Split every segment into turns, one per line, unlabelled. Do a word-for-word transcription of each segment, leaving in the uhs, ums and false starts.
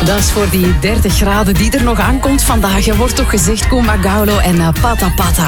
Dat is voor die dertig graden die er nog aankomt vandaag. Er wordt toch gezegd Kumba Gaulo en uh, Pata Pata.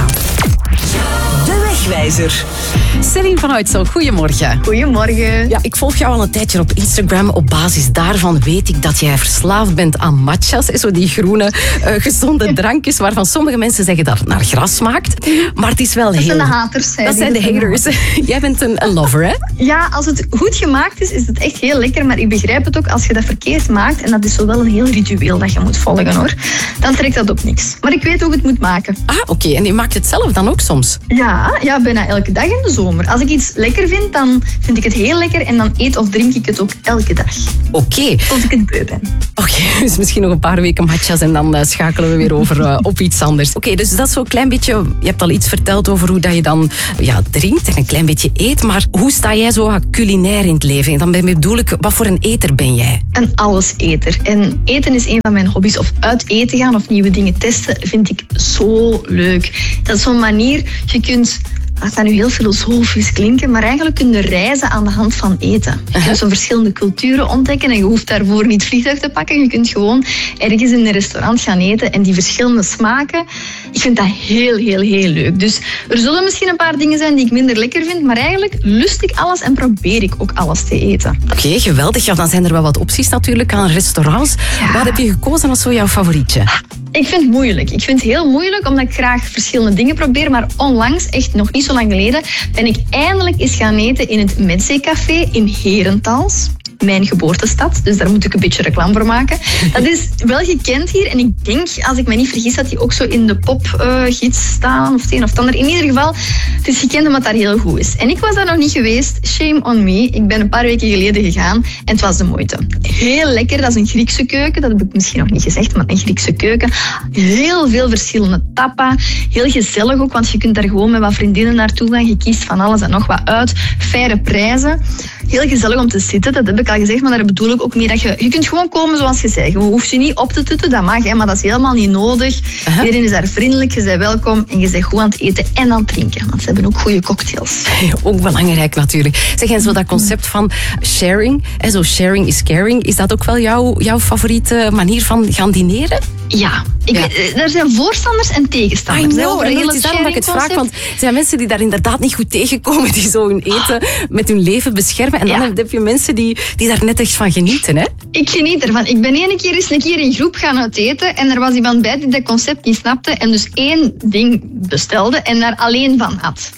De Wegwijzer.
Celine van Uitsel, goedemorgen.
Goedemorgen.
Ja, ik volg jou al een tijdje op Instagram. Op basis daarvan weet ik dat jij verslaafd bent aan matcha's. Zo die groene, uh, gezonde drankjes waarvan sommige mensen zeggen dat het naar gras smaakt. Maar het is wel
dat
heel...
zijn de haters.
Dat zijn de haters. Jij bent een, een lover, hè?
Ja, als het goed gemaakt is, is het echt heel lekker. Maar ik begrijp het ook als je dat verkeerd maakt. En dat is zo wel een heel ritueel dat je moet volgen, hoor. Dan trekt dat op niks. Maar ik weet hoe ik het moet maken.
Ah, oké. Okay. En je maakt het zelf dan ook soms?
Ja, ja, bijna elke dag in de zomer. Als ik iets lekker vind, dan vind ik het heel lekker. En dan eet of drink ik het ook elke dag.
Oké. Okay.
Tot ik het beu ben.
Oké, okay, dus misschien nog een paar weken matcha's en dan uh, schakelen we weer over uh, op iets anders. Oké, okay, dus dat is zo'n klein beetje... Je hebt al iets verteld over hoe dat je dan ja, drinkt en een klein beetje eet. Maar hoe sta jij zo culinair in het leven? En dan bedoel ik, wat voor een eter ben jij?
Een alleseter. En eten is een van mijn hobby's. Of uit eten gaan of nieuwe dingen testen vind ik zo leuk. Dat is zo'n manier, je kunt... Dat gaat nu heel filosofisch klinken, maar eigenlijk kun je reizen aan de hand van eten. Je kunt zo verschillende culturen ontdekken en je hoeft daarvoor niet vliegtuig te pakken. Je kunt gewoon ergens in een restaurant gaan eten en die verschillende smaken. Ik vind dat heel, heel, heel leuk. Dus er zullen misschien een paar dingen zijn die ik minder lekker vind, maar eigenlijk lust ik alles en probeer ik ook alles te eten.
Oké, okay, geweldig. Ja, dan zijn er wel wat opties natuurlijk aan restaurants. Ja. Wat heb je gekozen als zo jouw favorietje?
Ik vind het moeilijk. Ik vind het heel moeilijk omdat ik graag verschillende dingen probeer. Maar onlangs, echt nog niet zo lang geleden, ben ik eindelijk eens gaan eten in het Metzeecafé in Herentals. Mijn geboortestad, dus daar moet ik een beetje reclame voor maken. Dat is wel gekend hier en ik denk, als ik me niet vergis, dat die ook zo in de popgids uh, staan of het een of het ander. In ieder geval, het is gekend omdat daar heel goed is. En ik was daar nog niet geweest, shame on me. Ik ben een paar weken geleden gegaan en het was de moeite. Heel lekker, dat is een Griekse keuken, dat heb ik misschien nog niet gezegd, maar een Griekse keuken. Heel veel verschillende tapa, heel gezellig ook, want je kunt daar gewoon met wat vriendinnen naartoe gaan. Je kiest van alles en nog wat uit. Faire prijzen. Heel gezellig om te zitten, dat heb ik al gezegd, maar daar bedoel ik ook mee dat je... Je kunt gewoon komen zoals je zei. Je hoeft je niet op te tutten, dat mag, hè, maar dat is helemaal niet nodig. Uh-huh. Iedereen is daar vriendelijk, je bent welkom en je bent goed aan het eten en aan het drinken. Want ze hebben ook goede cocktails.
Ja, ook belangrijk natuurlijk. Zeg, en zo dat concept van sharing, hè, zo sharing is caring, is dat ook wel jouw, jouw favoriete manier van gaan dineren?
Ja. Ik, ja. Er zijn voorstanders en tegenstanders.
I know, en het is daarom dat ik het vraag, want er zijn mensen die daar inderdaad niet goed tegenkomen, die zo hun eten met hun leven beschermen. En dan ja. heb je mensen die, die daar net echt van genieten, hè?
Ik geniet ervan. Ik ben ene keer eens een keer in groep gaan uit eten en er was iemand bij die dat concept niet snapte en dus één ding bestelde en daar alleen van had.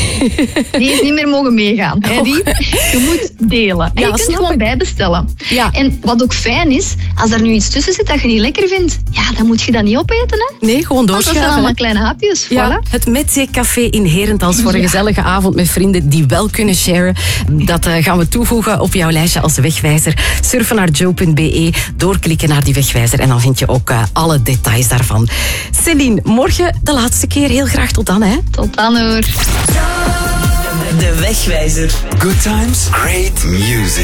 Die is niet meer mogen meegaan. Hè, die. Je moet delen. En ja, je kunt gewoon ik. bijbestellen. Ja. En wat ook fijn is, als er nu iets tussen zit dat je niet lekker vindt, ja, dan moet je dat niet opeten, hè?
Nee, gewoon doorschuiven.
Dat zijn allemaal kleine hapjes.
Ja,
voilà.
Het Metzeecafé in Herentals voor een ja. gezellige avond met vrienden die wel kunnen sharen. Dat uh, gaan we toevoegen op jouw lijstje als wegwijzer. Surfen naar joe punt be, doorklikken naar die wegwijzer en dan vind je ook uh, alle details daarvan. Celine, morgen de laatste keer. Heel graag tot dan, hè?
Tot dan, hoor.
De Wegwijzer.
Good times, great music.